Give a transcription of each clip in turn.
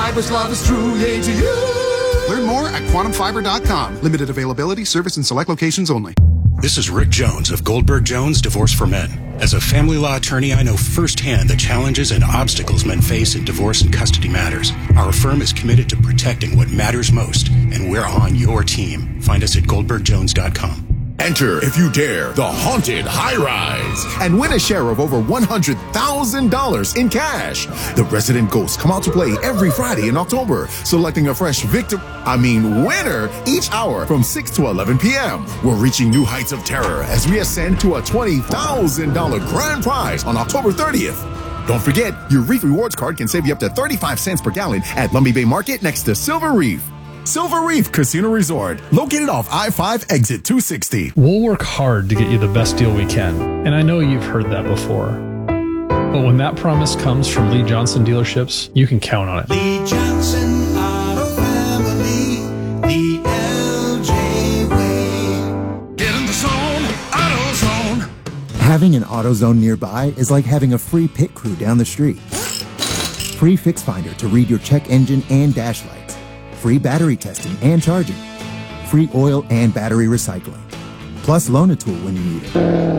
Fiber's love is truly to you. Learn more at quantumfiber.com. Limited availability, service in select locations only. This is Rick Jones of Goldberg Jones Divorce for Men. As a family law attorney, I know firsthand the challenges and obstacles men face in divorce and custody matters. Our firm is committed to protecting what matters most, and we're on your team. Find us at goldbergjones.com. Enter, if you dare, the Haunted High Rise and win a share of over $100,000 in cash. The resident ghosts come out to play every Friday in October, selecting a fresh winner each hour from 6 to 11 p.m. We're reaching new heights of terror as we ascend to a $20,000 grand prize on October 30th. Don't forget, your Reef Rewards card can save you up to 35 cents per gallon at Lumby Bay Market next to Silver Reef. Silver Reef Casino Resort, located off I-5 exit 260. We'll work hard to get you the best deal we can, and I know you've heard that before. But when that promise comes from Lee Johnson Dealerships, you can count on it. Lee Johnson Auto Family, the LJ way. Get in the zone, AutoZone. Having an AutoZone nearby is like having a free pit crew down the street. Free Fix Finder to read your check engine and dash lights. Free battery testing and charging. Free oil and battery recycling. Plus Loan-A-Tool when you need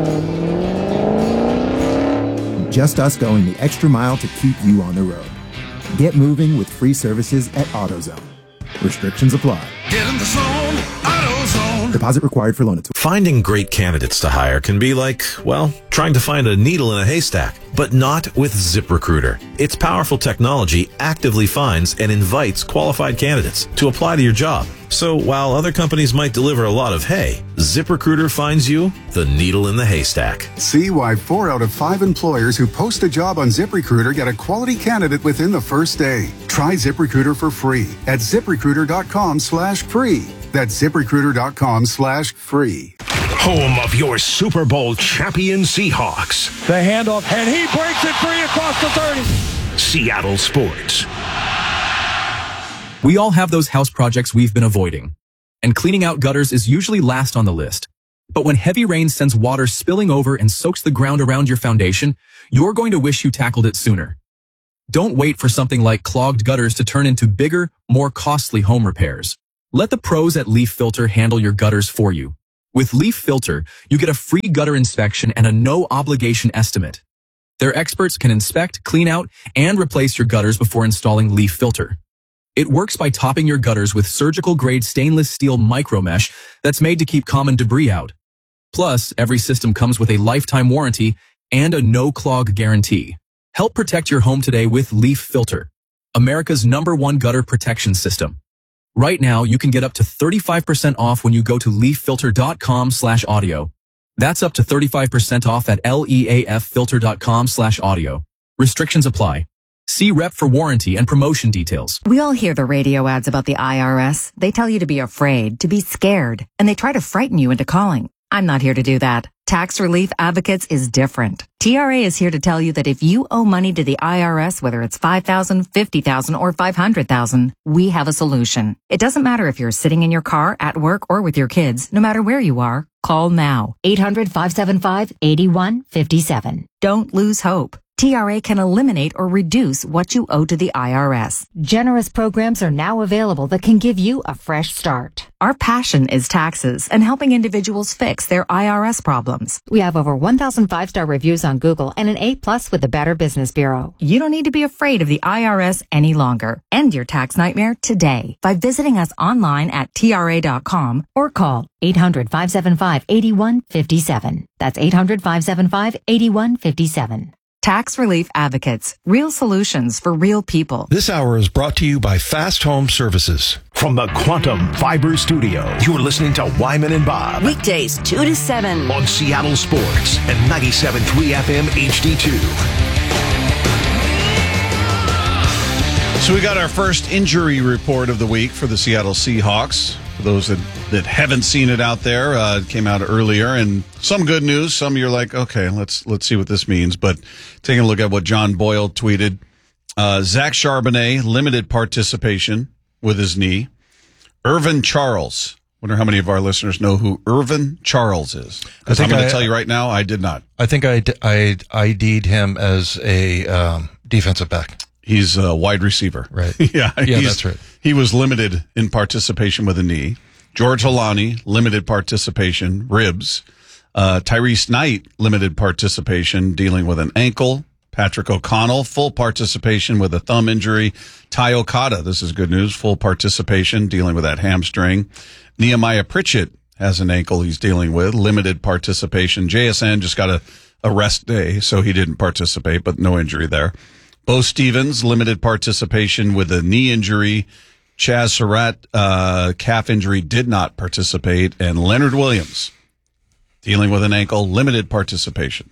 it. Just us going the extra mile to keep you on the road. Get moving with free services at AutoZone. Restrictions apply. Get in the zone, AutoZone. Deposit required for Loan-A-Tool. Finding great candidates to hire can be like, well, trying to find a needle in a haystack, but not with ZipRecruiter. Its powerful technology actively finds and invites qualified candidates to apply to your job. So while other companies might deliver a lot of hay, ZipRecruiter finds you the needle in the haystack. See why 4 out of 5 employers who post a job on ZipRecruiter get a quality candidate within the first day. Try ZipRecruiter for free at ZipRecruiter.com/free. That's ZipRecruiter.com/free. Home of your Super Bowl champion Seahawks. The handoff, and he breaks it free across the 30. Seattle Sports. We all have those house projects we've been avoiding, and cleaning out gutters is usually last on the list. But when heavy rain sends water spilling over and soaks the ground around your foundation, you're going to wish you tackled it sooner. Don't wait for something like clogged gutters to turn into bigger, more costly home repairs. Let the pros at Leaf Filter handle your gutters for you. With Leaf Filter, you get a free gutter inspection and a no-obligation estimate. Their experts can inspect, clean out, and replace your gutters before installing Leaf Filter. It works by topping your gutters with surgical-grade stainless steel micromesh that's made to keep common debris out. Plus, every system comes with a lifetime warranty and a no-clog guarantee. Help protect your home today with Leaf Filter, America's #1 gutter protection system. Right now, you can get up to 35% off when you go to leaffilter.com/audio. That's up to 35% off at leaffilter.com/audio. Restrictions apply. See rep for warranty and promotion details. We all hear the radio ads about the IRS. They tell you to be afraid, to be scared, and they try to frighten you into calling. I'm not here to do that. Tax Relief Advocates is different. TRA is here to tell you that if you owe money to the IRS, whether it's $5,000, $50,000, or $500,000, we have a solution. It doesn't matter if you're sitting in your car, at work, or with your kids. No matter where you are, call now. 800-575-8157. Don't lose hope. TRA can eliminate or reduce what you owe to the IRS. Generous programs are now available that can give you a fresh start. Our passion is taxes and helping individuals fix their IRS problems. We have over 1,000 5-star reviews on Google and an A+ with the Better Business Bureau. You don't need to be afraid of the IRS any longer. End your tax nightmare today by visiting us online at TRA.com or call 800-575-8157. That's 800-575-8157. Tax Relief Advocates. Real solutions for real people. This hour is brought to you by Fast Home Services. From the Quantum Fiber Studio, you're listening to Wyman and Bob. Weekdays 2 to 7. On Seattle Sports and 97.3 FM HD2. So we got our first injury report of the week for the Seattle Seahawks. For those that haven't seen it out there, it came out earlier, and some good news. Some you're like, okay, let's see what this means. But taking a look at what John Boyle tweeted, Zach Charbonnet, limited participation with his knee. Irvin Charles. Wonder how many of our listeners know who Irvin Charles is. Because I'm going to tell you right now, I did not. I think I ID'd him as a defensive back. He's a wide receiver. Right. Yeah, that's right. He was limited in participation with a knee. George Holani, limited participation, ribs. Tyrese Knight, limited participation, dealing with an ankle. Patrick O'Connell, full participation with a thumb injury. Ty Okada, this is good news, full participation, dealing with that hamstring. Nehemiah Pritchett has an ankle he's dealing with, limited participation. JSN just got a rest day, so he didn't participate, but no injury there. Bo Stevens, limited participation with a knee injury. Chaz Surratt, calf injury, did not participate. And Leonard Williams, dealing with an ankle, limited participation.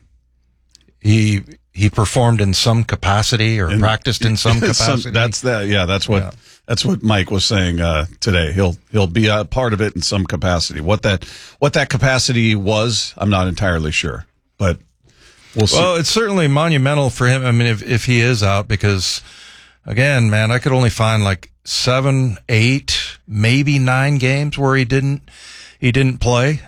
He performed in some capacity or practiced in some capacity. That's what Mike was saying today. He'll be a part of it in some capacity. What that capacity was, I'm not entirely sure, but we'll see. Well, it's certainly monumental for him. I mean, if he is out, because again, man, I could only find like 7, 8, maybe 9 games where he didn't play.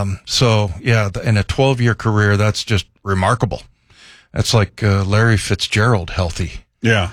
So yeah, in a 12-year career, that's just remarkable. That's like Larry Fitzgerald healthy. Yeah.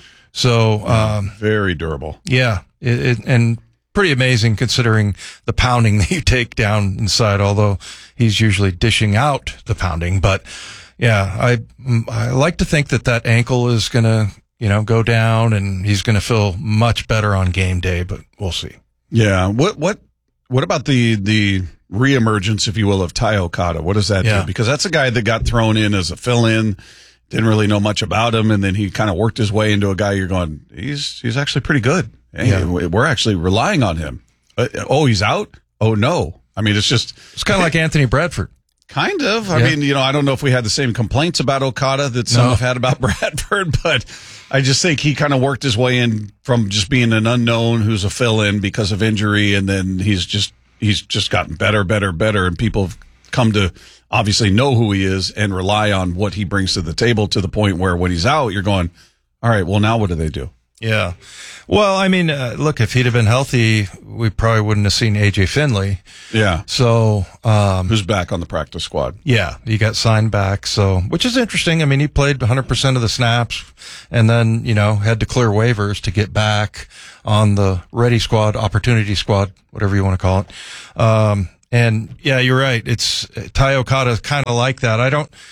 So very durable. Yeah, and pretty amazing considering the pounding that you take down inside. Although he's usually dishing out the pounding, but yeah, I like to think that ankle is gonna go down and he's gonna feel much better on game day. But we'll see. Yeah. What about the reemergence, if you will, of Ty Okada? What does that do? Because that's a guy that got thrown in as a fill-in. Didn't really know much about him, and then he kind of worked his way into a guy you're going, he's actually pretty good. Hey, we're actually relying on him. He's out? Oh, no. I mean, it's kind of like Anthony Bradford. Kind of. I mean, I don't know if we had the same complaints about Okada that some have had about Bradford, but I just think he kind of worked his way in from just being an unknown who's a fill-in because of injury, and then he's just gotten better, and people have come to obviously know who he is and rely on what he brings to the table, to the point where when he's out, you're going, all right, well, now what do they do? Yeah. Well, I mean, look, if he'd have been healthy, we probably wouldn't have seen AJ Finley. Yeah. So, who's back on the practice squad? Yeah. He got signed back. So, which is interesting. I mean, he played 100% of the snaps and then, had to clear waivers to get back on the ready squad, opportunity squad, whatever you want to call it. And yeah, you're right. It's Ty Okada kind of like that.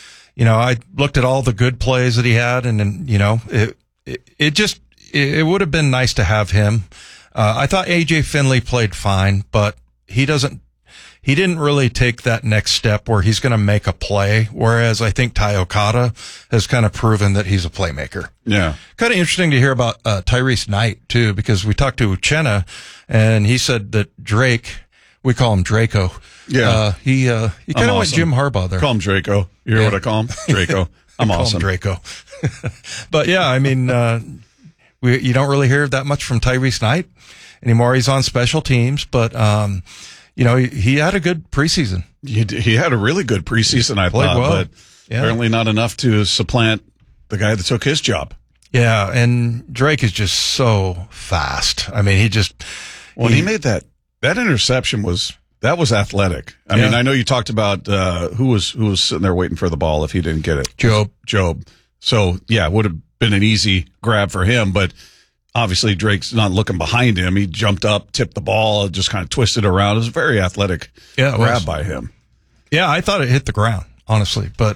I looked at all the good plays that he had, and then, it would have been nice to have him. I thought AJ Finley played fine, but he didn't really take that next step where he's going to make a play. Whereas I think Ty Okada has kind of proven that he's a playmaker. Yeah. Kind of interesting to hear about, Tyrese Knight too, because we talked to Uchenna and he said that Drake, we call him Draco. Yeah. He kind of went Jim Harbaugh there. Call him Draco. You hear what I call him? Draco. I'm awesome. Call him Draco. But yeah, I mean, you don't really hear that much from Tyrese Knight anymore. He's on special teams, but, he had a good preseason. He had a really good preseason, I thought, but apparently not enough to supplant the guy that took his job. Yeah. And Drake is just so fast. I mean, he made that interception was athletic. I mean, I know you talked about, who was sitting there waiting for the ball if he didn't get it. Job. So yeah, it would have been an easy grab for him, but obviously Drake's not looking behind him. He jumped up, tipped the ball, just kind of twisted around. It was a very athletic grab by him. Yeah, I thought it hit the ground, honestly, but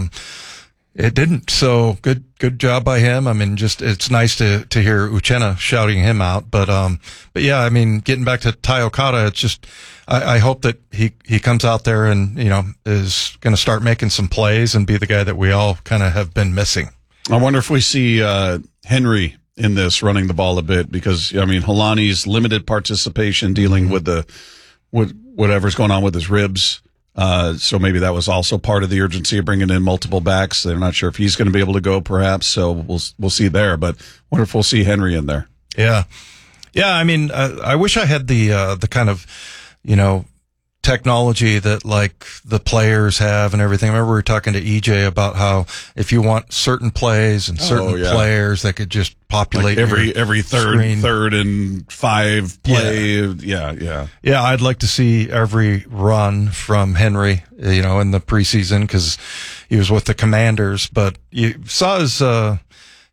it didn't. So good job by him. I mean, it's nice to hear Uchenna shouting him out. But yeah, I mean, getting back to Ty Okada, it's just, I hope that he comes out there and, is going to start making some plays and be the guy that we all kind of have been missing. I wonder if we see Henry in this running the ball a bit, because I mean, Holani's limited participation dealing with whatever's going on with his ribs. So maybe that was also part of the urgency of bringing in multiple backs. They're not sure if he's going to be able to go, perhaps. So we'll see there. But wonder if we'll see Henry in there. Yeah. Yeah. I mean, I wish I had the kind of, technology that like the players have and everything. I remember we were talking to EJ about how if you want certain plays and certain players that could just populate like every third and 5 play. Yeah. I'd like to see every run from Henry, in the preseason, because he was with the Commanders, but you saw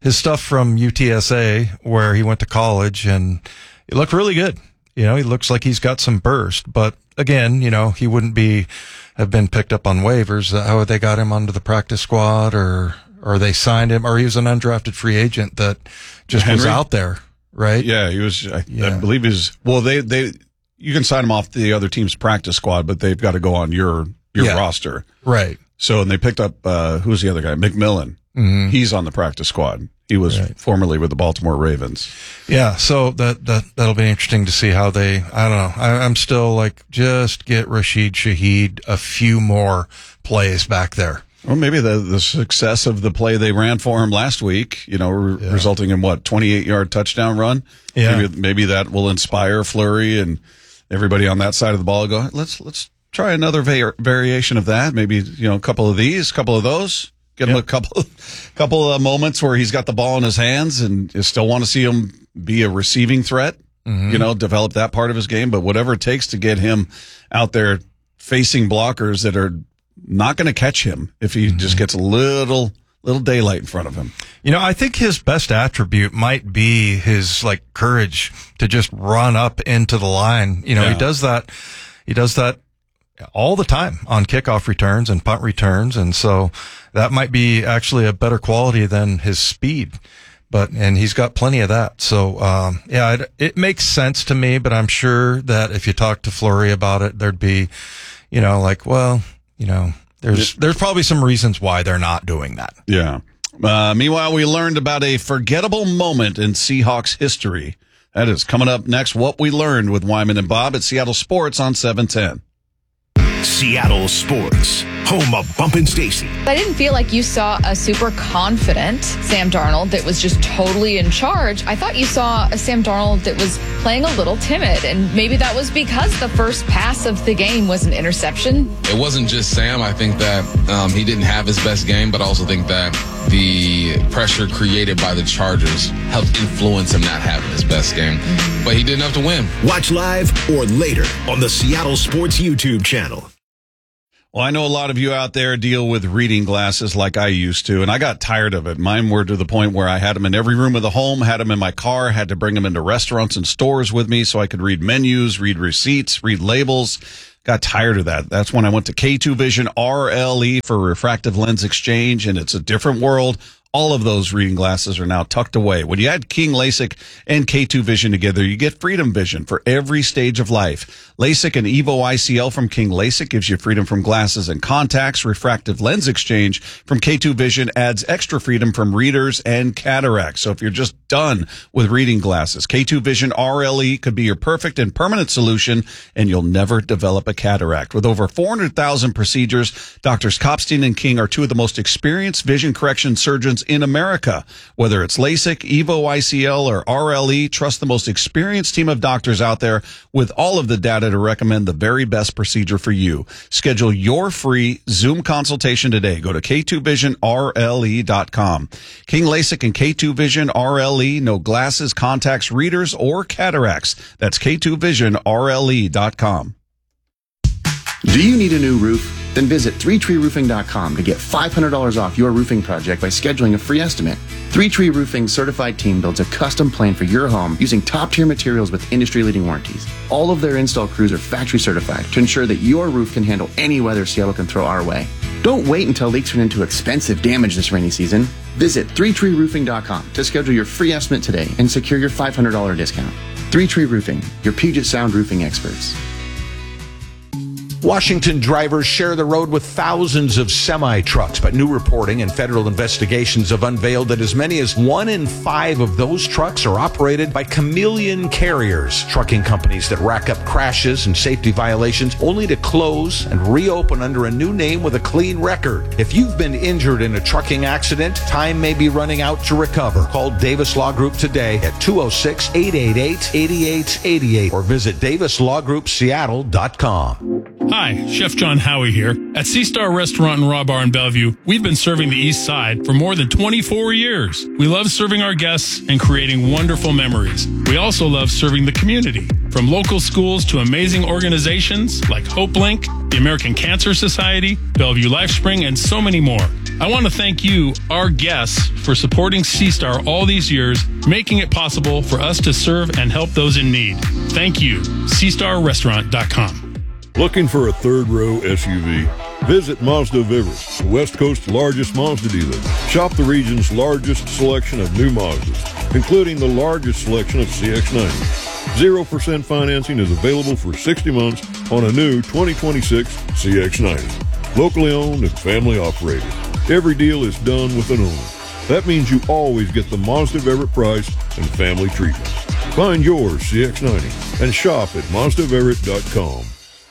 his stuff from UTSA, where he went to college, and it looked really good. He looks like he's got some burst, but again, he wouldn't have been picked up on waivers. How they got him onto the practice squad, or they signed him, or he was an undrafted free agent that just was out there, right? Yeah, he was. I believe he's. Well, they you can sign him off the other team's practice squad, but they've got to go on your roster, right? So, and they picked up who's the other guy? McMillan. Mm-hmm. He's on the practice squad. He was formerly with the Baltimore Ravens. Yeah, so that'll be interesting to see how they. I don't know. I'm still like, just get Rashid Shaheed a few more plays back there. Well, maybe the success of the play they ran for him last week, resulting in 28-yard touchdown run. Yeah, maybe that will inspire Fleury and everybody on that side of the ball. Go, let's try another variation of that. Maybe a couple of these, couple of those. Get him a couple of moments where he's got the ball in his hands, and you still want to see him be a receiving threat. Mm-hmm. Develop that part of his game. But whatever it takes to get him out there facing blockers that are not going to catch him if he just gets a little daylight in front of him. I think his best attribute might be his courage to just run up into the line. He does that. He does that all the time on kickoff returns and punt returns. And so that might be actually a better quality than his speed, and he's got plenty of that. So, it makes sense to me, but I'm sure that if you talk to Fleury about it, there'd be, there's probably some reasons why they're not doing that. Yeah. Meanwhile, we learned about a forgettable moment in Seahawks history. That is coming up next. What we learned with Wyman and Bob at Seattle Sports on 710. Seattle Sports, home of Bump and Stacy. I didn't feel like you saw a super confident Sam Darnold that was just totally in charge. I thought you saw a Sam Darnold that was playing a little timid, and maybe that was because the first pass of the game was an interception. It wasn't just Sam. I think that he didn't have his best game, but I also think that the pressure created by the Chargers helped influence him not having his best game. But he didn't have to win. Watch live or later on the Seattle Sports YouTube channel. Well, I know a lot of you out there deal with reading glasses like I used to, and I got tired of it. Mine were to the point where I had them in every room of the home, had them in my car, had to bring them into restaurants and stores with me so I could read menus, read receipts, read labels. Got tired of that. That's when I went to K2 Vision RLE for refractive lens exchange, and it's a different world. All of those reading glasses are now tucked away. When you add King LASIK and K2 Vision together, you get freedom vision for every stage of life. LASIK and EVO ICL from King LASIK gives you freedom from glasses and contacts. Refractive lens exchange from K2 Vision adds extra freedom from readers and cataracts. So if you're just done with reading glasses, K2 Vision RLE could be your perfect and permanent solution, and you'll never develop a cataract. With over 400,000 procedures, Doctors Kopstein and King are two of the most experienced vision correction surgeons in America. Whether it's LASIK, EVO ICL, or RLE, trust the most experienced team of doctors out there with all of the data to recommend the very best procedure for you. Schedule your free Zoom consultation today. Go to K2VisionRLE.com. King LASIK and K2 Vision RLE, no glasses, contacts, readers, or cataracts. That's K2VisionRLE.com. Do you need a new roof? Then visit 3treeroofing.com to get $500 off your roofing project by scheduling a free estimate. 3Tree Roofing's certified team builds a custom plan for your home using top-tier materials with industry-leading warranties. All of their install crews are factory certified to ensure that your roof can handle any weather Seattle can throw our way. Don't wait until leaks turn into expensive damage this rainy season. Visit 3treeroofing.com to schedule your free estimate today and secure your $500 discount. 3Tree Roofing, your Puget Sound roofing experts. Washington drivers share the road with thousands of semi-trucks, but new reporting and federal investigations have unveiled that as many as 1 in 5 of those trucks are operated by chameleon carriers, trucking companies that rack up crashes and safety violations only to close and reopen under a new name with a clean record. If you've been injured in a trucking accident, time may be running out to recover. Call Davis Law Group today at 206-888-8888 or visit davislawgroupseattle.com. Hi, Chef John Howie here. At Sea Star Restaurant and Raw Bar in Bellevue, we've been serving the East Side for more than 24 years. We love serving our guests and creating wonderful memories. We also love serving the community, from local schools to amazing organizations like HopeLink, the American Cancer Society, Bellevue LifeSpring, and so many more. I want to thank you, our guests, for supporting C-Star all these years, making it possible for us to serve and help those in need. Thank you. CStarRestaurant.com. Looking for a third-row SUV? Visit Mazda of Everett, the West Coast's largest Mazda dealer. Shop the region's largest selection of new Mazdas, including the largest selection of CX-90s. 0% financing is available for 60 months on a new 2026 CX-90. Locally owned and family operated. Every deal is done with an owner. That means you always get the Mazda of Everett price and family treatment. Find yours CX-90 and shop at MazdaofEverett.com.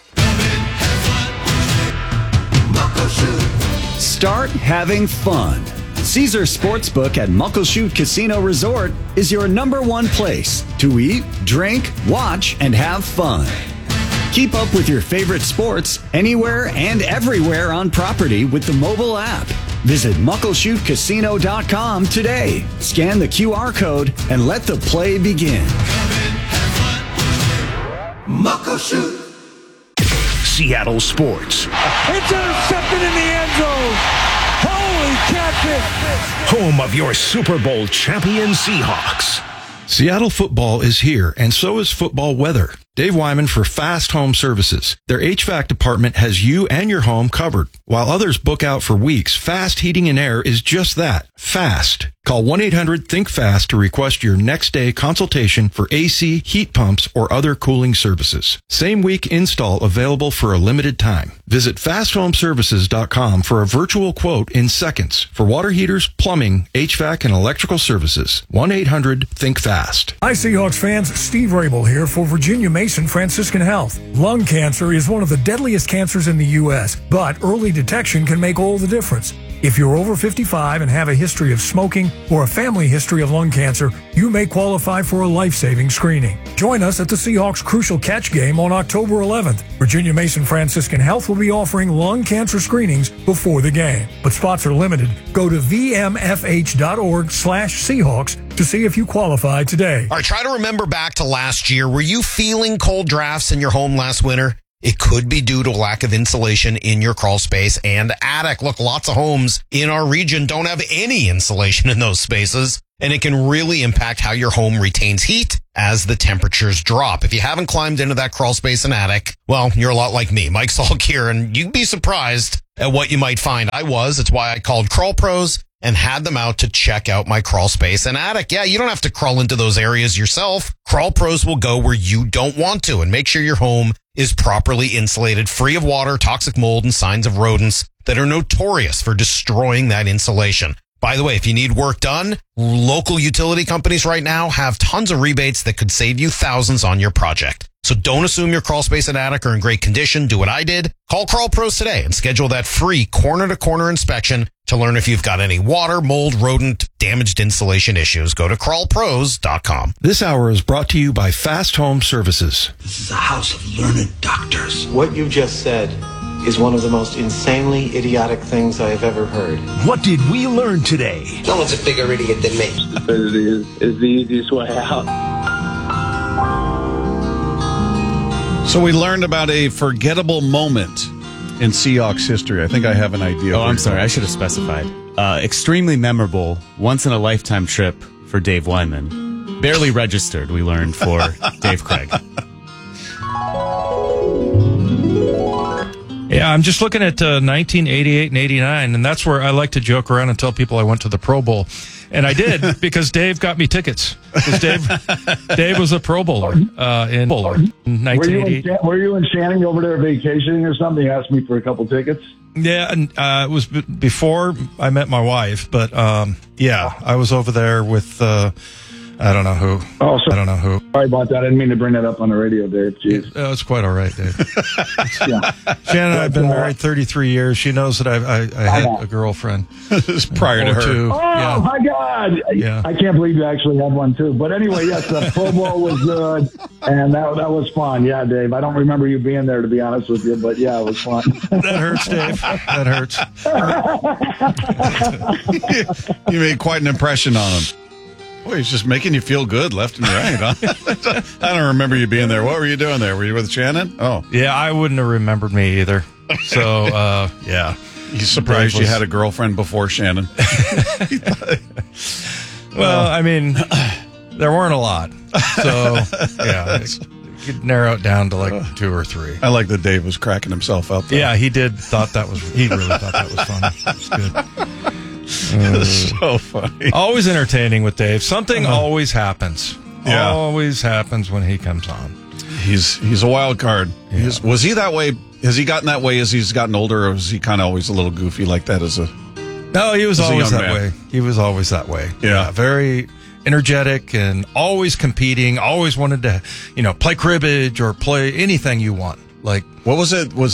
Start having fun. Caesar Sportsbook at Muckleshoot Casino Resort is your #1 place to eat, drink, watch, and have fun. Keep up with your favorite sports anywhere and everywhere on property with the mobile app. Visit MuckleshootCasino.com today. Scan the QR code and let the play begin. Muckleshoot. Seattle Sports. It's intercepted in the end zone. Holy catfish. Home of your Super Bowl champion Seahawks. Seattle football is here, and so is football weather. Dave Wyman for Fast Home Services. Their HVAC department has you and your home covered. While others book out for weeks, Fast Heating and Air is just that, fast. Call 1-800-THINK-FAST to request your next day consultation for AC, heat pumps, or other cooling services. Same week install available for a limited time. Visit FastHomeServices.com for a virtual quote in seconds for water heaters, plumbing, HVAC, and electrical services. 1-800-THINK-FAST. Hi, Seahawks fans. Steve Rabel here for Virginia Mason Franciscan Health. Lung cancer is one of the deadliest cancers in the U.S., but early detection can make all the difference. If you're over 55 and have a history of smoking or a family history of lung cancer, you may qualify for a life-saving screening. Join us at the Seahawks Crucial Catch game on October 11th. Virginia Mason Franciscan Health will be offering lung cancer screenings before the game, but spots are limited. Go to vmfh.org/Seahawks to see if you qualify today. All right, try to remember back to last year. Were you feeling cold drafts in your home last winter? It could be due to a lack of insulation in your crawl space and attic. Look, lots of homes in our region don't have any insulation in those spaces, and it can really impact how your home retains heat as the temperatures drop. If you haven't climbed into that crawl space and attic, well, you're a lot like me, Mike Salk here, and you'd be surprised at what you might find. I was. It's why I called Crawl Pros and had them out to check out my crawl space and attic. Yeah, you don't have to crawl into those areas yourself. Crawl Pros will go where you don't want to and make sure your home is properly insulated, free of water, toxic mold, and signs of rodents that are notorious for destroying that insulation. By the way, if you need work done, local utility companies right now have tons of rebates that could save you thousands on your project. So don't assume your crawl space and attic are in great condition. Do what I did. Call Crawl Pros today and schedule that free corner-to-corner inspection to learn if you've got any water, mold, rodent, damaged insulation issues. Go to crawlpros.com. This hour is brought to you by Fast Home Services. This is a house of learned doctors. What you just said is one of the most insanely idiotic things I have ever heard. What did we learn today? No one's a bigger idiot than me. Stupidity is the easiest way out. So we learned about a forgettable moment in Seahawks history. I think I have an idea. Oh, I'm sorry. I should have specified. Extremely memorable, once-in-a-lifetime trip for Dave Wyman. Barely registered, we learned, for Dave Craig. Yeah, I'm just looking at 1988 and 89, and that's where I like to joke around and tell people I went to the Pro Bowl. And I did because Dave got me tickets. Because Dave was a Pro Bowler in 1988. Were you in Shannon over there vacationing or something? You asked me for a couple tickets. Yeah, and it was before I met my wife. But yeah, I was over there with I don't know who. Oh, sorry. I don't know who. Sorry about that. I didn't mean to bring that up on the radio, Dave. Jeez. It's quite all right, Dave. Yeah. Shannon and I have been married 33 years. She knows that I had a girlfriend. Prior to her. Two. Oh, yeah. my God. Yeah. I can't believe you actually had one, too. But anyway, yes, the Pro Bowl was good, and that was fun. Yeah, Dave. I don't remember you being there, to be honest with you, but, yeah, it was fun. That hurts, Dave. That hurts. You made quite an impression on him. Boy, he's just making you feel good left and right, huh? I don't remember you being there. What were you doing there? Were you with Shannon? Oh. Yeah, I wouldn't have remembered me either. So, yeah. He's surprised you had a girlfriend before Shannon. Well, I mean, there weren't a lot. So, yeah, you could narrow it down to like 2 or 3. I like that Dave was cracking himself up, though. Yeah, he really thought that was funny. It's good. It's so funny. Always entertaining with Dave. Something always happens. Yeah. Always happens when he comes on. He's a wild card. Yeah. Was he that way? Has he gotten that way as he's gotten older, or was he kind of always a little goofy like that as a... No, he was always that man. way. He was always that way. Yeah. Very energetic and always competing, always wanted to, play cribbage or play anything you want. Like, what was it? Was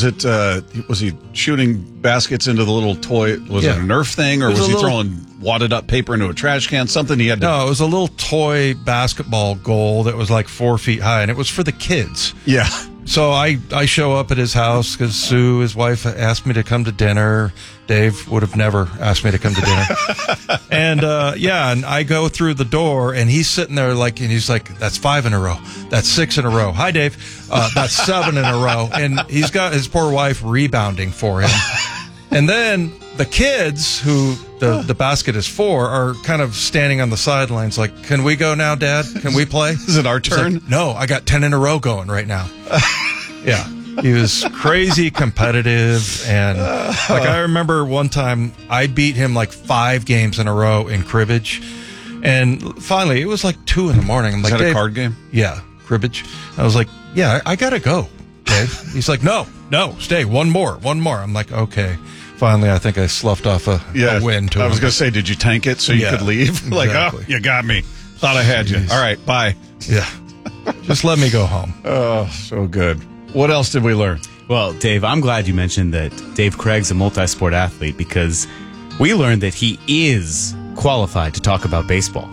he shooting baskets into the little toy? Was it a Nerf thing, or was he throwing wadded up paper into a trash can? Something he had to... No, it was a little toy basketball goal that was like 4 feet high, and it was for the kids. Yeah. So I show up at his house because Sue, his wife, asked me to come to dinner. Dave would have never asked me to come to dinner. And and I go through the door, and he's sitting there and he's like, that's 5 in a row. That's 6 in a row. Hi, Dave. That's 7 in a row. And he's got his poor wife rebounding for him. And then the kids, who the basket is for, are kind of standing on the sidelines like, can we go now, Dad? Can we play? Is it our turn? Like, no, I got 10 in a row going right now. Yeah. He was crazy competitive. And I remember one time I beat him 5 games in a row in cribbage. And finally, it was 2 in the morning. I'm Is like, that a card game? Yeah, cribbage. I was like, yeah, I got to go, Dave. He's like, no, stay. One more. I'm like, okay. Finally, I think I sloughed off a win to him. I was going to say, did you tank it so you could leave? Exactly. You got me. Thought I had you. All right, bye. Yeah. Just let me go home. Oh, so good. What else did we learn? Well, Dave, I'm glad you mentioned that Dave Craig's a multi-sport athlete, because we learned that he is qualified to talk about baseball.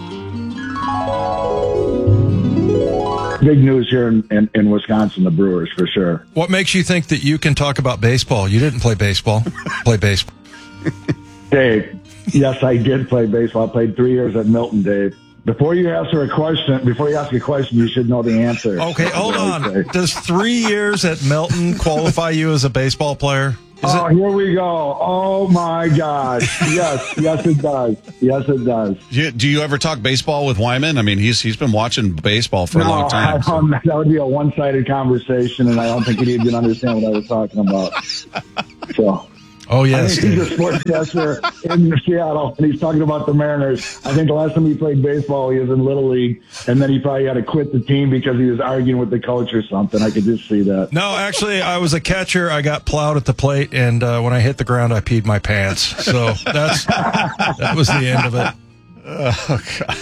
Big news here in Wisconsin, the Brewers, for sure. What makes you think that you can talk about baseball? You didn't play baseball. Play baseball. Dave, yes, I did play baseball. I played 3 years at Milton, Dave. Before you ask a question, you should know the answer. Okay, hold on. Does 3 years at Milton qualify you as a baseball player? Here we go. Oh, my gosh. Yes, it does. Yes, it does. Do you ever talk baseball with Wyman? I mean, he's been watching baseball for a long time. That would be a one-sided conversation, and I don't think he'd even understand what I was talking about. So... Oh, yes. I think he's a sportscaster in Seattle, and he's talking about the Mariners. I think the last time he played baseball, he was in Little League, and then he probably had to quit the team because he was arguing with the coach or something. I could just see that. No, actually, I was a catcher. I got plowed at the plate, and when I hit the ground, I peed my pants. So that was the end of it. Oh, God.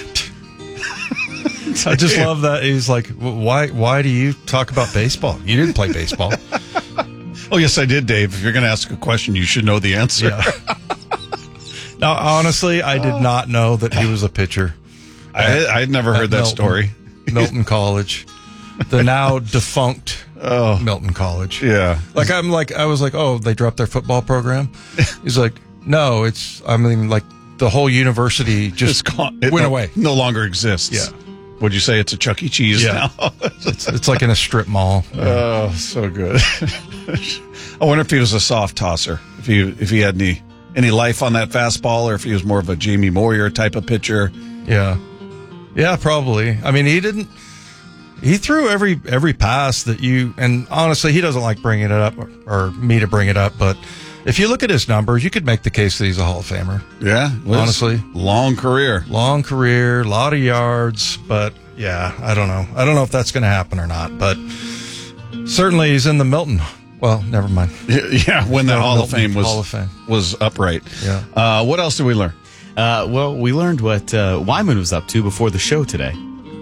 I just love that. He's like, why do you talk about baseball? You didn't play baseball. Oh, yes, I did, Dave. If you're going to ask a question, you should know the answer. Yeah. Now, honestly, I did not know that he was a pitcher. I'd never heard that story. Milton College. The now defunct Milton College. Yeah. I was like, oh, they dropped their football program? He's like, no, the whole university just went away. No longer exists. Yeah. Would you say it's a Chuck E. Cheese now? It's like in a strip mall. Oh, so good. I wonder if he was a soft tosser. If he had any life on that fastball, or if he was more of a Jamie Moyer type of pitcher. Yeah. Yeah, probably. I mean, he threw every pass that and honestly, he doesn't like bringing it up or me to bring it up, but if you look at his numbers, you could make the case that he's a Hall of Famer. Yeah, honestly, long career, a lot of yards. But yeah, I don't know if that's going to happen or not. But certainly, he's in the Milton. Well, never mind. Yeah, when the Hall of Fame was upright. Yeah. What else did we learn? Well, we learned what Wyman was up to before the show today.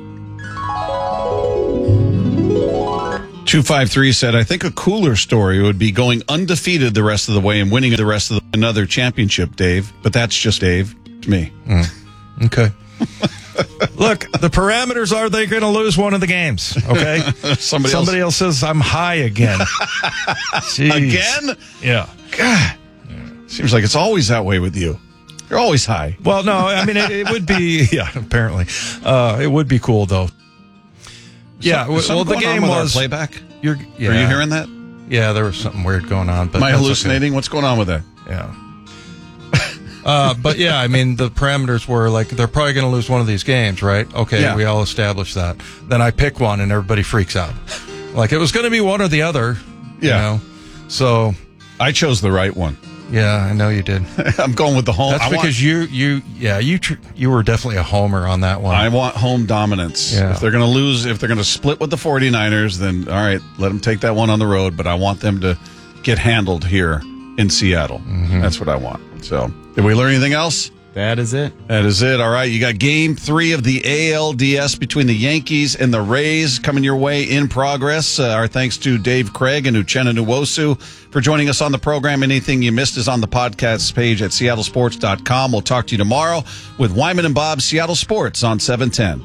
253 said, I think a cooler story would be going undefeated the rest of the way and winning the rest of another championship, Dave. But that's just Dave to me. Okay. Look, the parameters are they're going to lose one of the games, okay? Somebody else says I'm high again. Again? Yeah. God. Seems like it's always that way with you. You're always high. Well, no, I mean, it would be, apparently. It would be cool, though. Yeah, well, the game was playback. Are you hearing that? Yeah, there was something weird going on. But am I hallucinating? Okay. What's going on with that? Yeah. But yeah, I mean, the parameters were like, they're probably going to lose one of these games, right? Okay, Yeah. we all established that. Then I pick one and everybody freaks out. Like, it was going to be one or the other. Yeah. You know? So I chose the right one. Yeah, I know you did. I'm going with the home. That's because you were definitely a homer on that one. I want home dominance. Yeah. If they're going to lose, if they're going to split with the 49ers, then all right, let them take that one on the road. But I want them to get handled here in Seattle. Mm-hmm. That's what I want. So, did we learn anything else? That is it. That is it. All right. You got game 3 of the ALDS between the Yankees and the Rays coming your way in progress. Our thanks to Dave Craig and Uchenna Nwosu for joining us on the program. Anything you missed is on the podcast page at seattlesports.com. We'll talk to you tomorrow with Wyman and Bob, Seattle Sports on 710.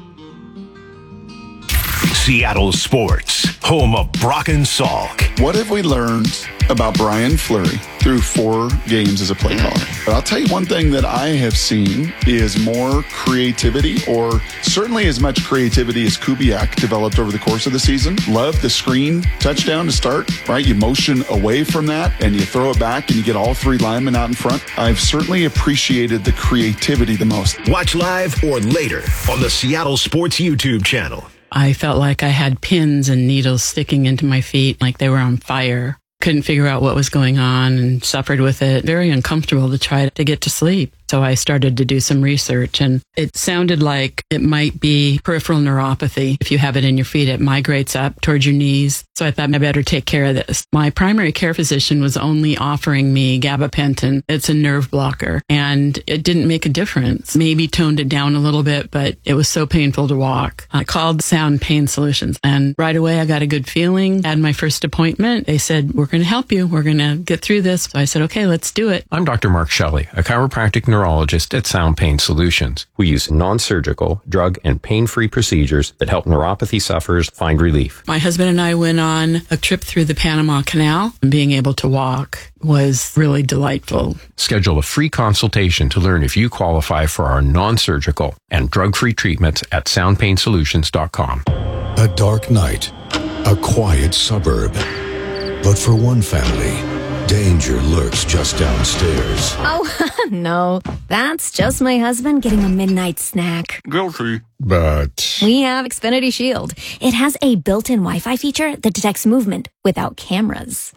Seattle Sports, home of Brock and Salk. What have we learned about Brian Fleury through 4 games as a play caller? But I'll tell you one thing that I have seen is more creativity, or certainly as much creativity as Kubiak developed over the course of the season. Love the screen touchdown to start, right? You motion away from that and you throw it back and you get all 3 linemen out in front. I've certainly appreciated the creativity the most. Watch live or later on the Seattle Sports YouTube channel. I felt like I had pins and needles sticking into my feet, like they were on fire. Couldn't figure out what was going on and suffered with it. Very uncomfortable to try to get to sleep. So I started to do some research, and it sounded like it might be peripheral neuropathy. If you have it in your feet, it migrates up towards your knees. So I thought I better take care of this. My primary care physician was only offering me gabapentin. It's a nerve blocker, and it didn't make a difference. Maybe toned it down a little bit, but it was so painful to walk. I called Sound Pain Solutions, and right away I got a good feeling. Had my first appointment. They said, we're going to help you. We're going to get through this. So I said, okay, let's do it. I'm Dr. Mark Shelley, a chiropractic neurologist at Sound Pain Solutions. We use non-surgical, drug, and pain-free procedures that help neuropathy sufferers find relief. My husband and I went on a trip through the Panama Canal, and being able to walk was really delightful. Schedule a free consultation to learn if you qualify for our non-surgical and drug-free treatments at soundpainsolutions.com. A dark night, a quiet suburb. But for one family, danger lurks just downstairs. Oh, no. That's just my husband getting a midnight snack. Guilty. But We have Xfinity Shield. It has a built-in Wi-Fi feature that detects movement without cameras.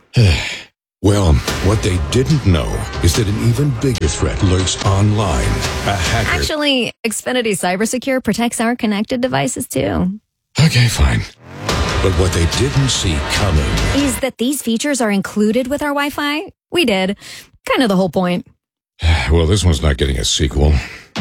well, what they didn't know is that an even bigger threat lurks online. A hacker. Actually, Xfinity Cybersecure protects our connected devices, too. Okay, fine. But what they didn't see coming Is that these features are included with our Wi-Fi? We did. Kind of the whole point. well, this one's not getting a sequel.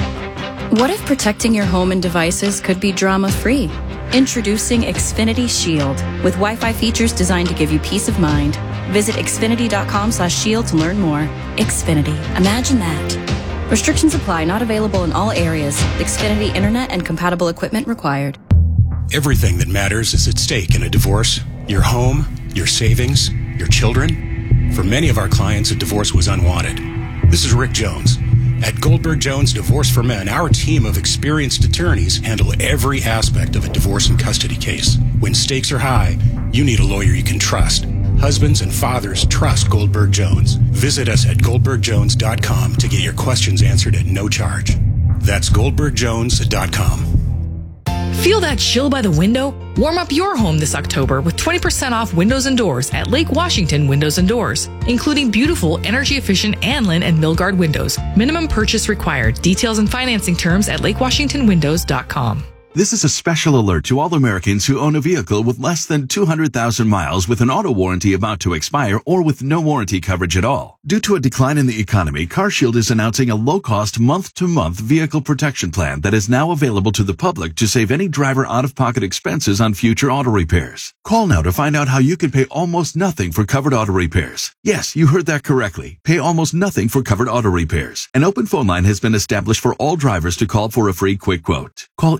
What if protecting your home and devices could be drama-free? Introducing Xfinity Shield with Wi-Fi features designed to give you peace of mind. Visit xfinity.com/shield to learn more. Xfinity. Imagine that. Restrictions apply. Not available in all areas. Xfinity Internet and compatible equipment required. Everything that matters is at stake in a divorce. Your home, your savings, your children. For many of our clients, a divorce was unwanted. This is Rick Jones. At Goldberg Jones Divorce for Men, our team of experienced attorneys handle every aspect of a divorce and custody case. When stakes are high, you need a lawyer you can trust. Husbands and fathers trust Goldberg Jones. Visit us at goldbergjones.com to get your questions answered at no charge. That's goldbergjones.com. Feel that chill by the window? Warm up your home this October with 20% off windows and doors at Lake Washington Windows and Doors, including beautiful, energy-efficient Anlin and Milgard windows. Minimum purchase required. Details and financing terms at lakewashingtonwindows.com. This is a special alert to all Americans who own a vehicle with less than 200,000 miles with an auto warranty about to expire or with no warranty coverage at all. Due to a decline in the economy, CarShield is announcing a low-cost month-to-month vehicle protection plan that is now available to the public to save any driver out-of-pocket expenses on future auto repairs. Call now to find out how you can pay almost nothing for covered auto repairs. Yes, you heard that correctly. Pay almost nothing for covered auto repairs. An open phone line has been established for all drivers to call for a free quick quote. Call 800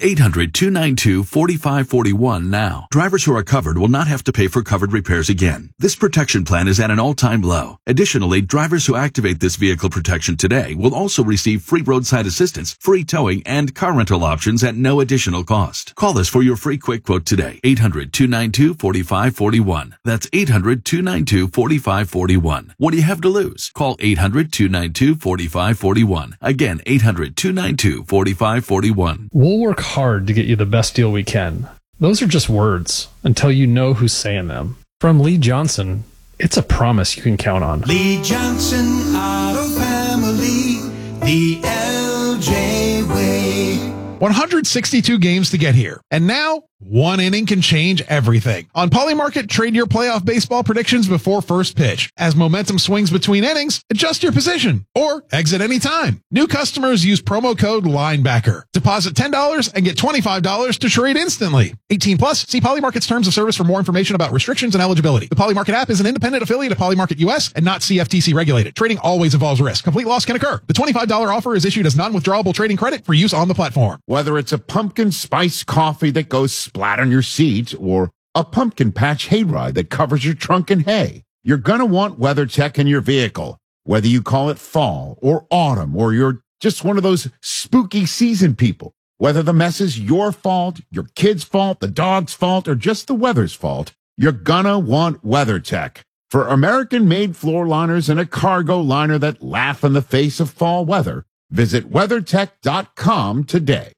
800-292-4541 now. Drivers who are covered will not have to pay for covered repairs again. This protection plan is at an all-time low. Additionally, drivers who activate this vehicle protection today will also receive free roadside assistance, free towing, and car rental options at no additional cost. Call us for your free quick quote today. 800-292-4541. That's 800-292-4541. What do you have to lose? Call 800-292-4541. Again, 800-292-4541. We'll work hard to get you the best deal we can. Those are just words until you know who's saying them. From Lee Johnson, it's a promise you can count on. Lee Johnson Auto Family, the LJ way. 162 games to get here. And now, one inning can change everything. On Polymarket, trade your playoff baseball predictions before first pitch. As momentum swings between innings, adjust your position or exit anytime. New customers use promo code LINEBACKER. Deposit $10 and get $25 to trade instantly. 18 plus, see Polymarket's terms of service for more information about restrictions and eligibility. The Polymarket app is an independent affiliate of Polymarket US and not CFTC regulated. Trading always involves risk. Complete loss can occur. The $25 offer is issued as non-withdrawable trading credit for use on the platform. Whether it's a pumpkin spice coffee that goes splat on your seat or a pumpkin patch hayride that covers your trunk in hay, you're going to want WeatherTech in your vehicle. Whether you call it fall or autumn or you're just one of those spooky season people, whether the mess is your fault, your kid's fault, the dog's fault, or just the weather's fault, you're going to want WeatherTech. For American-made floor liners and a cargo liner that laugh in the face of fall weather, visit WeatherTech.com today.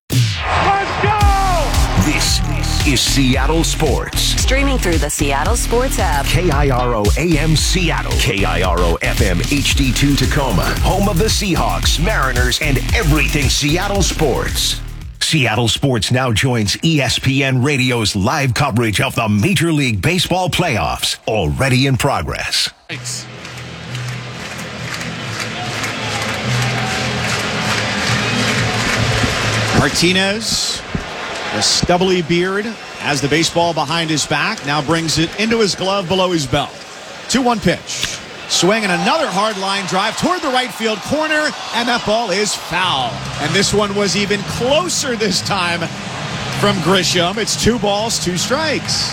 This is Seattle Sports. Streaming through the Seattle Sports app. KIRO AM Seattle. KIRO FM HD2 Tacoma. Home of the Seahawks, Mariners, and everything Seattle sports. Seattle Sports now joins ESPN Radio's live coverage of the Major League Baseball playoffs. Already in progress. Thanks. Martinez, the stubbly beard, has the baseball behind his back, now brings it into his glove below his belt. 2-1 pitch. Swing and another hard line drive toward the right field corner, and that ball is foul. And this one was even closer this time from Grisham. It's 2 balls, 2 strikes.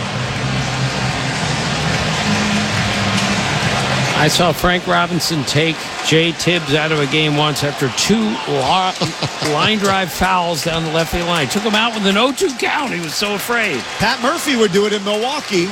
I saw Frank Robinson take Jay Tibbs out of a game once after 2 line drive fouls down the left field line. Took him out with an 0-2 count. He was so afraid. Pat Murphy would do it in Milwaukee.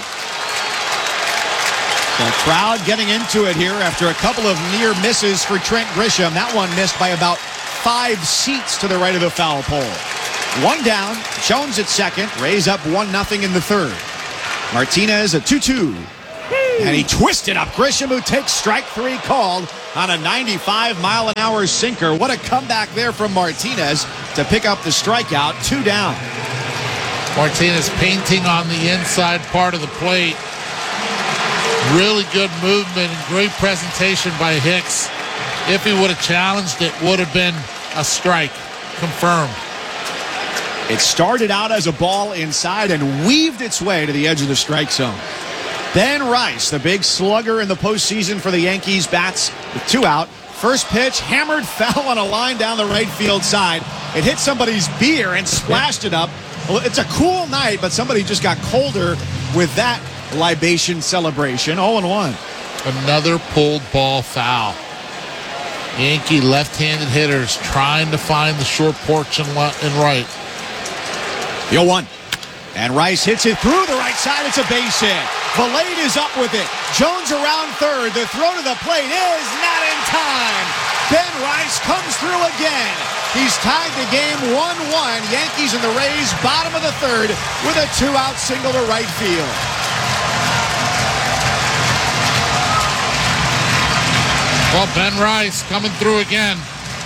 The crowd getting into it here after a couple of near misses for Trent Grisham. That one missed by about 5 seats to the right of the foul pole. 1 down. Jones at second. Rays up 1-0 in the third. Martinez at 2-2. And he twisted up Grisham, who takes strike 3 called on a 95-mile-an-hour sinker. What a comeback there from Martinez to pick up the strikeout. 2 down. Martinez painting on the inside part of the plate. Really good movement and great presentation by Hicks. If he would have challenged it, would have been a strike. Confirmed. It started out as a ball inside and weaved its way to the edge of the strike zone. Ben Rice, the big slugger in the postseason for the Yankees, bats with 2 out. First pitch, hammered foul on a line down the right field side. It hit somebody's beer and splashed it up. Well, it's a cool night, but somebody just got colder with that libation celebration. 0-1. Another pulled ball foul. Yankee left-handed hitters trying to find the short porch and right. 0-1. And Rice hits it through the right side. It's a base hit. Valade is up with it. Jones around third. The throw to the plate is not in time. Ben Rice comes through again. He's tied the game 1-1. Yankees and the Rays, bottom of the third, with a 2-out single to right field. Well, Ben Rice coming through again.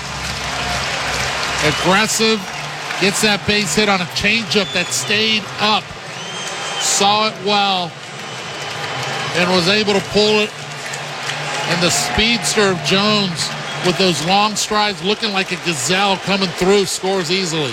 Aggressive. Gets that base hit on a changeup that stayed up. Saw it well. And was able to pull it. And the speedster of Jones with those long strides looking like a gazelle coming through scores easily.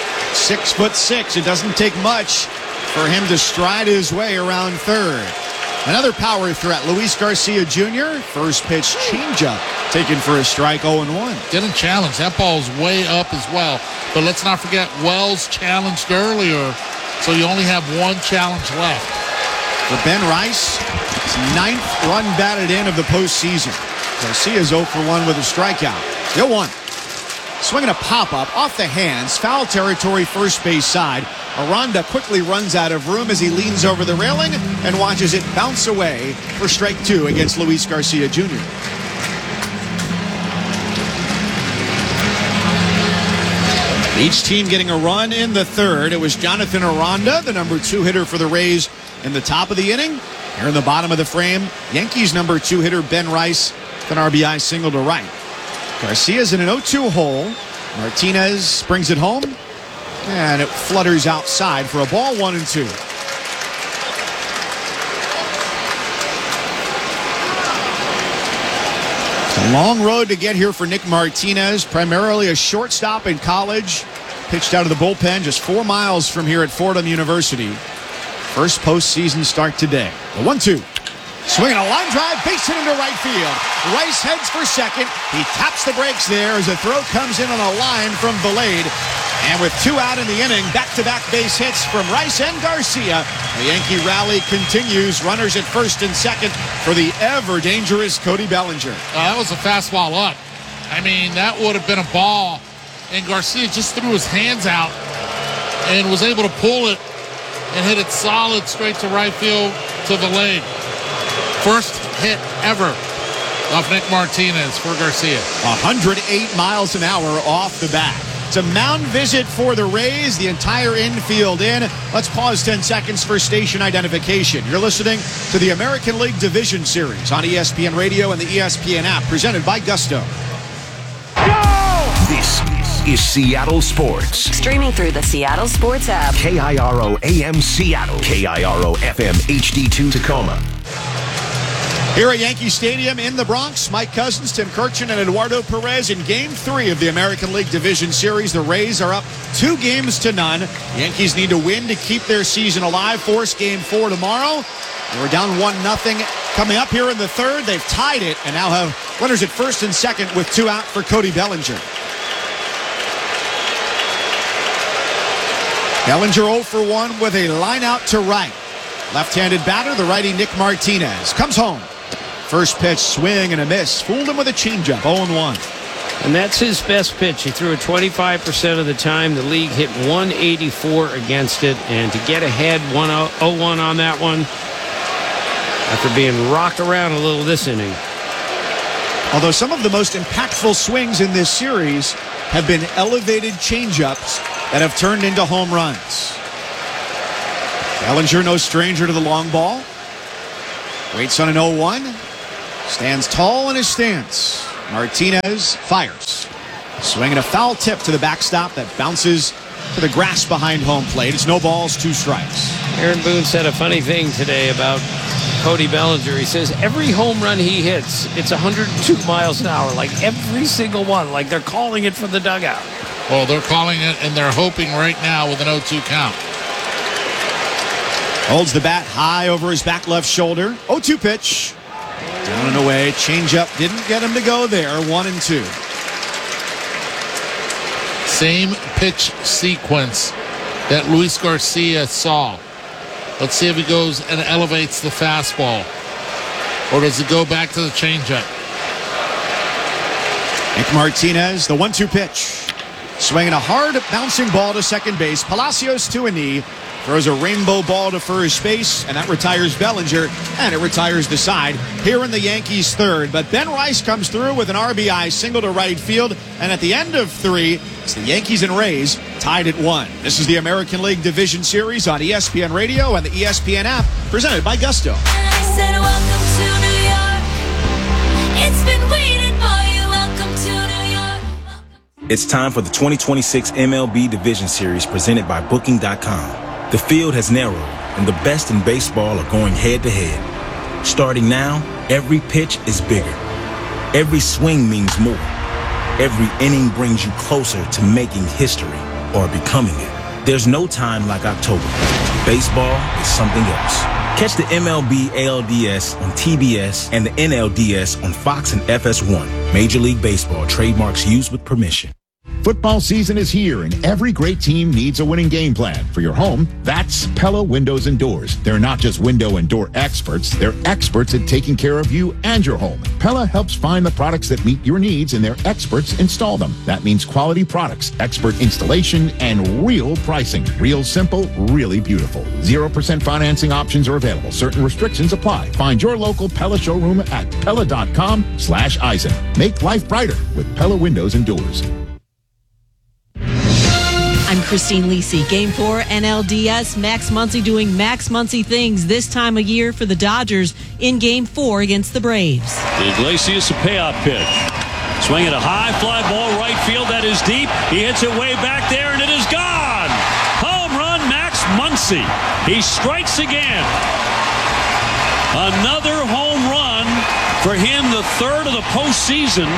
6'6". It doesn't take much for him to stride his way around third. Another power threat, Luis Garcia Jr. First pitch changeup taken for a strike, 0-1. Didn't challenge. That ball's way up as well. But let's not forget, Wells challenged earlier, so you only have one challenge left. For Ben Rice, his 9th run batted in of the postseason. Garcia's 0 for 1 with a strikeout. 0-1. Swinging a pop-up off the hands, foul territory, first base side. Aranda quickly runs out of room as he leans over the railing and watches it bounce away for strike 2 against Luis Garcia Jr. Each team getting a run in the third. It was Jonathan Aranda, the number 2 hitter for the Rays, in the top of the inning. Here in the bottom of the frame, Yankees number 2 hitter Ben Rice with an RBI single to right. Garcia's in an 0-2 hole. Martinez brings it home, and it flutters outside for a ball, 1-2. It's a long road to get here for Nick Martinez, primarily a shortstop in college. Pitched out of the bullpen just 4 miles from here at Fordham University. First postseason start today. The 1-2. Swinging a line drive, base hit into right field. Rice heads for second. He taps the brakes there as a throw comes in on a line from Valade. And with 2 out in the inning, back-to-back base hits from Rice and Garcia. The Yankee rally continues. Runners at first and second for the ever-dangerous Cody Bellinger. That was a fastball up. I mean, that would have been a ball. And Garcia just threw his hands out and was able to pull it and hit it solid straight to right field to Valade. First hit ever off Nick Martinez for Garcia. 108 miles an hour off the bat. It's a mound visit for the Rays, the entire infield in. Let's pause 10 seconds for station identification. You're listening to the American League Division Series on ESPN Radio and the ESPN app, presented by Gusto. This is Seattle Sports. Streaming through the Seattle Sports app. KIRO AM Seattle. KIRO FM HD2 Tacoma. Here at Yankee Stadium in the Bronx, Mike Cousins, Tim Kurkjian, and Eduardo Perez in Game 3 of the American League Division Series. The Rays are up 2-0. Yankees need to win to keep their season alive. Force Game 4 tomorrow. They were down 1-0. Coming up here in the third, they've tied it and now have runners at first and second with 2 out for Cody Bellinger. Bellinger 0 for 1 with a line out to right. Left-handed batter, the righty Nick Martinez, comes home. First pitch, swing and a miss. Fooled him with a changeup, 0-1. And that's his best pitch. He threw it 25% of the time. The league hit 184 against it. And to get ahead 0-1 on that one, after being rocked around a little this inning. Although some of the most impactful swings in this series have been elevated changeups that have turned into home runs. Bellinger, no stranger to the long ball. Waits on an 0-1. Stands tall in his stance. Martinez fires. Swinging a foul tip to the backstop that bounces to the grass behind home plate. It's no balls, 2 strikes. Aaron Boone said a funny thing today about Cody Bellinger. He says every home run he hits, it's 102 miles an hour. Like every single one. Like they're calling it from the dugout. Well, they're calling it, and they're hoping right now with an 0-2 count. Holds the bat high over his back left shoulder. 0-2 pitch. Down and away. Changeup didn't get him to go there. 1-2. Same pitch sequence that Luis Garcia saw. Let's see if he goes and elevates the fastball. Or does it go back to the changeup? Nick Martinez, the 1-2 pitch. Swinging a hard bouncing ball to second base. Palacios to a knee. Throws a rainbow ball to first base, and that retires Bellinger, and it retires the side here in the Yankees' third. But Ben Rice comes through with an RBI single to right field, and at the end of 3, it's the Yankees and Rays tied at 1. This is the American League Division Series on ESPN Radio and the ESPN app, presented by Gusto. I said, welcome to New York. It's been waiting for you. Welcome to New York. It's time for the 2026 MLB Division Series presented by Booking.com. The field has narrowed, and the best in baseball are going head-to-head. Starting now, every pitch is bigger. Every swing means more. Every inning brings you closer to making history or becoming it. There's no time like October. Baseball is something else. Catch the MLB ALDS on TBS and the NLDS on Fox and FS1. Major League Baseball trademarks used with permission. Football season is here, and every great team needs a winning game plan. For your home, that's Pella Windows and Doors. They're not just window and door experts. They're experts at taking care of you and your home. Pella helps find the products that meet your needs, and their experts install them. That means quality products, expert installation, and real pricing. Real simple, really beautiful. 0% financing options are available. Certain restrictions apply. Find your local Pella showroom at Pella.com/Eisen. Make life brighter with Pella Windows and Doors. I'm Christine Lisi. Game 4 NLDS. Max Muncy doing Max Muncy things this time of year for the Dodgers in Game 4 against the Braves. Iglesias, a payoff pitch. Swinging a high fly ball right field. That is deep. He hits it way back there, and it is gone. Home run, Max Muncy. He strikes again. Another home run for him, the third of the postseason.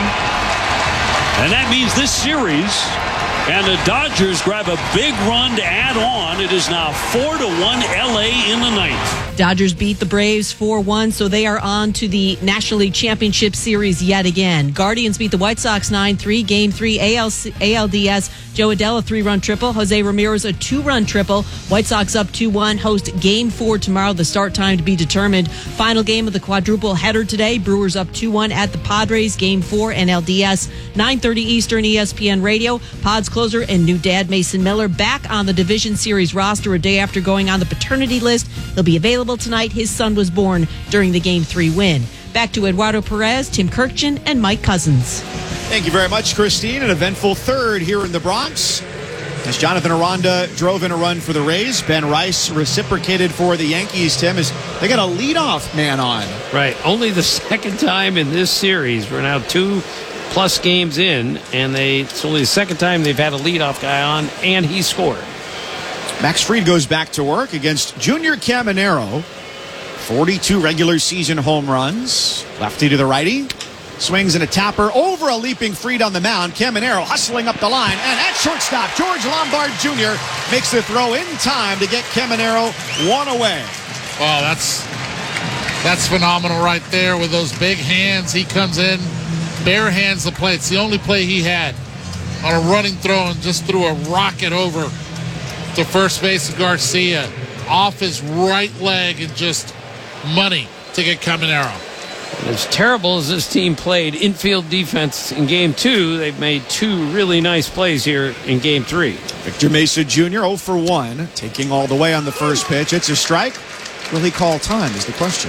And that means this series... And the Dodgers grab a big run to add on. It is now 4-1 LA in the ninth. Dodgers beat the Braves 4-1, so they are on to the National League Championship Series yet again. Guardians beat the White Sox 9-3. Game 3 ALDS. Joe Adell, a 3-run triple. Jose Ramirez, a 2-run triple. White Sox up 2-1. Host Game 4 tomorrow. The start time to be determined. Final game of the quadruple header today. Brewers up 2-1 at the Padres. Game 4 NLDS. 9:30 Eastern, ESPN Radio. Pods closer and new dad Mason Miller back on the Division Series roster a day after going on the paternity list. He'll be available tonight. His son was born during the Game 3 win. Back to Eduardo Perez, Tim Kirkchin, and Mike Cousins. Thank you very much, Christine. An eventful third here in the Bronx. As Jonathan Aranda drove in a run for the Rays, Ben Rice reciprocated for the Yankees, Tim, as they got a leadoff man on. Right. Only the second time in this series. We're now 2+ games in, and it's only the second time they've had a leadoff guy on, and he scored. Max Fried goes back to work against Junior Caminero. 42 regular season home runs. Lefty to the righty. Swings and a tapper over a leaping Fried on the mound. Caminero hustling up the line. And at shortstop, George Lombard Jr. makes the throw in time to get Caminero one away. Wow, that's phenomenal right there with those big hands. He comes in, bare hands the plate. It's the only play he had on a running throw and just threw a rocket over to first base of Garcia off his right leg and just money to get Caminero. And as terrible as this team played infield defense in Game 2, they've made 2 really nice plays here in Game 3. Victor Mesa Jr. 0 for 1, taking all the way on the first pitch. It's a strike. Will he call time is the question.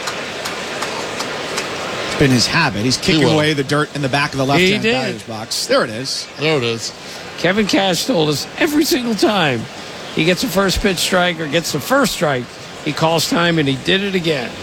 It's been his habit. He's kicking away the dirt in the back of the left-hand batter's box. There it is. There it is. Kevin Cash told us every single time he gets a first pitch strike or gets the first strike, he calls time, and he did it again.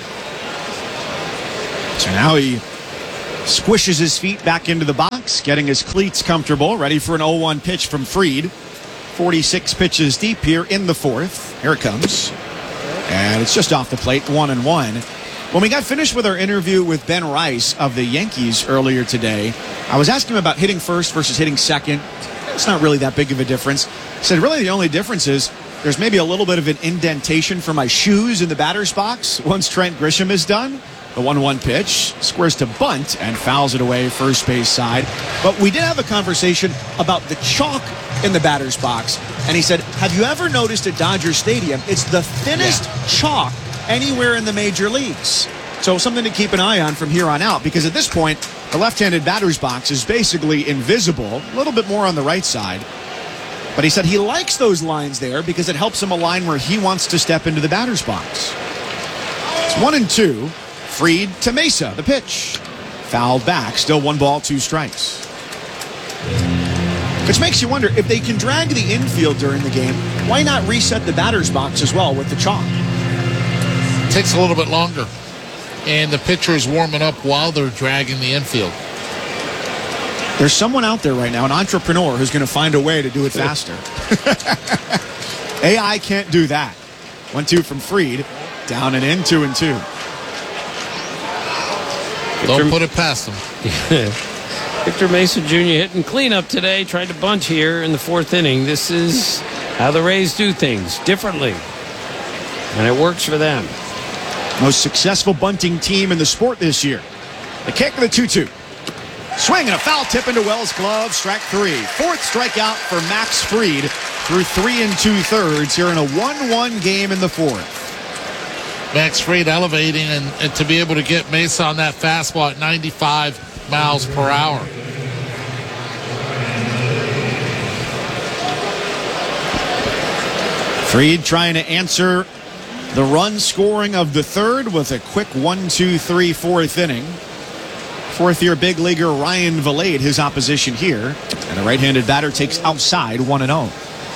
So now he squishes his feet back into the box, getting his cleats comfortable, ready for an 0-1 pitch from Fried. 46 pitches deep here in the fourth. Here it comes. And it's just off the plate, 1-1. When we got finished with our interview with Ben Rice of the Yankees earlier today, I was asking him about hitting first versus hitting second. It's not really that big of a difference. He said, really the only difference is there's maybe a little bit of an indentation for my shoes in the batter's box once Trent Grisham is done. The 1-1 pitch, squares to bunt and fouls it away first base side. But we did have a conversation about the chalk in the batter's box. And he said, have you ever noticed at Dodger Stadium, it's the thinnest chalk anywhere in the major leagues. So something to keep an eye on from here on out, because at this point, the left-handed batter's box is basically invisible, a little bit more on the right side. But he said he likes those lines there because it helps him align where he wants to step into the batter's box. It's 1-2. Fried to Mesa, the pitch. Fouled back, still 1 ball, 2 strikes. Which makes you wonder, if they can drag the infield during the game, why not reset the batter's box as well with the chalk? It takes a little bit longer. And the pitcher is warming up while they're dragging the infield. There's someone out there right now, an entrepreneur, who's going to find a way to do it faster. AI can't do that. 1-2 from Fried. Down and in, 2-2. Don't put it past him. Victor Mesa Jr. hitting cleanup today. Tried to bunt here in the 4th inning. This is how the Rays do things differently. And it works for them. Most successful bunting team in the sport this year. The kick of the 2-2. Swing and a foul tip into Wells' glove. Strike 3. Fourth strikeout for Max Fried through 3 2/3 here in a 1-1 game in the fourth. Max Fried elevating and to be able to get Mesa on that fastball at 95 miles per hour. Fried trying to answer the run scoring of the third with a quick 1-2-3 fourth inning. Fourth-year big leaguer Ryan Vilade, his opposition here. And the right-handed batter takes outside 1-0.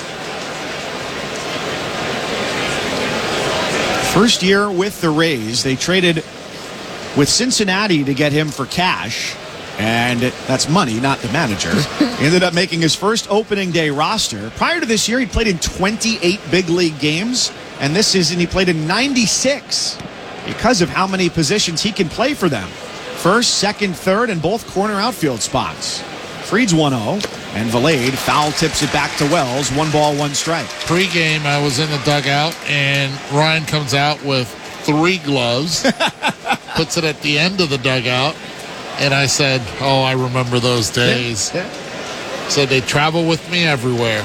First year with the Rays, they traded with Cincinnati to get him for cash. And that's money, not the manager. He ended up making his first opening day roster. Prior to this year, he played in 28 big league games. And this season, he played in 96 because of how many positions he can play for them. First, second, third, and both corner outfield spots. Fried's 1-0, and Vilade foul tips it back to Wells. 1 ball, 1 strike. Pre-game, I was in the dugout, and Ryan comes out with 3 gloves, puts it at the end of the dugout, and I said, oh, I remember those days. Said they travel with me everywhere.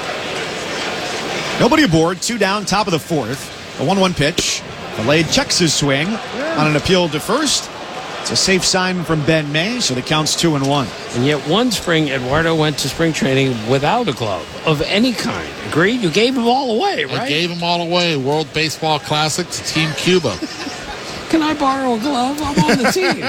Nobody aboard, 2 down, top of the fourth. A 1-1 pitch. Vilade checks his swing on an appeal to first. It's a safe sign from Ben May, so the count's 2-1. And yet one spring, Eduardo went to spring training without a glove of any kind. Agreed? You gave them all away, right? I gave them all away. World Baseball Classic to Team Cuba. Can I borrow a glove? I'm on the team.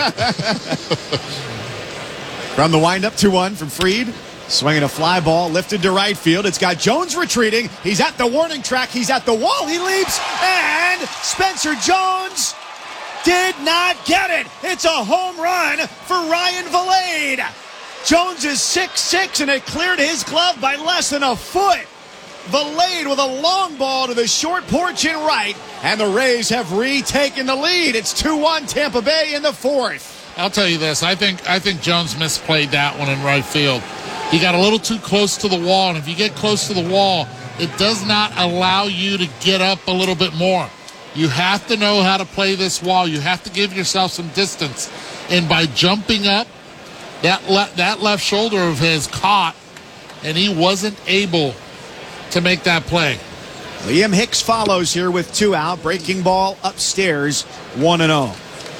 From the windup, 2-1 from Fried. Swinging a fly ball, lifted to right field. It's got Jones retreating. He's at the warning track. He's at the wall. He leaps, and Spencer Jones did not get it. It's a home run for Ryan Vilade. Jones is 6'6", and it cleared his glove by less than a foot. Vilade with a long ball to the short porch in right, and the Rays have retaken the lead. It's 2-1 Tampa Bay in the fourth. I'll tell you this. I think Jones misplayed that one in right field. He got a little too close to the wall, and if you get close to the wall, it does not allow you to get up a little bit more. You have to know how to play this wall. You have to give yourself some distance. And by jumping up, that left shoulder of his caught, and he wasn't able to make that play. Liam Hicks follows here with 2 out. Breaking ball upstairs, 1-0.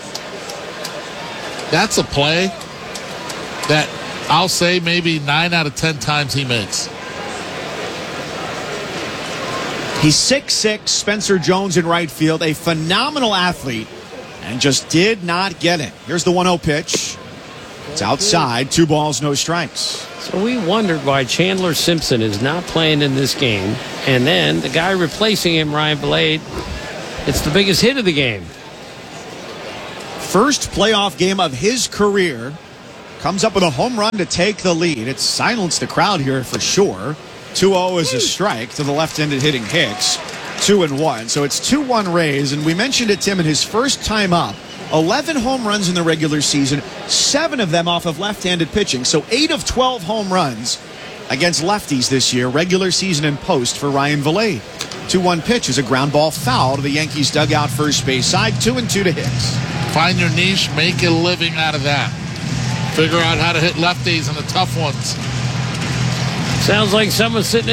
That's a play that I'll say maybe 9 out of 10 times he makes. He's 6'6", Spencer Jones in right field, a phenomenal athlete, and just did not get it. Here's the 1-0 pitch. It's outside, 2 balls, no strikes. So we wondered why Chandler Simpson is not playing in this game, and then the guy replacing him, Ryan Vilade, it's the biggest hit of the game. First playoff game of his career. Comes up with a home run to take the lead. It's silenced the crowd here for sure. 2-0 is a strike to the left-handed hitting Hicks. 2-1. So it's 2-1 Rays. And we mentioned it, Tim, in his first time up. 11 home runs in the regular season, 7 of them off of left-handed pitching. So 8 of 12 home runs against lefties this year, regular season and post for Ryan Vilade. 2-1 pitch is a ground ball foul to the Yankees dugout first base side. 2-2 to Hicks. Find your niche, make a living out of that. Figure out how to hit lefties and the tough ones. Sounds like someone's sitting